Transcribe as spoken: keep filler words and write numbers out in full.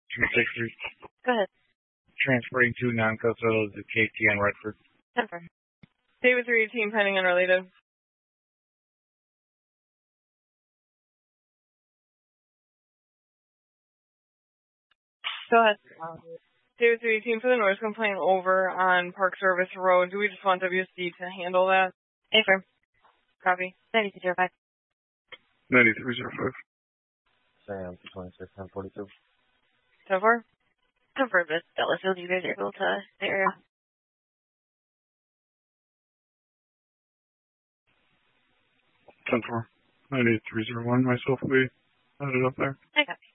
two six three. Go ahead. Transferring two non-coastal to K T on Redford. Denver. David three eighteen, pending unrelated. Go ahead. David three eighteen, for the noise complaint over on Park Service Road. Do we just want W S D to handle that? Affirm. Copy. ninety-three zero five. ninety-three zero five. Sam, two twenty-six, ten forty-two. ten four. Confirm with Bellafield, you guys are able to the area. ten four. ninety-three zero one, myself will be headed up there. I got you.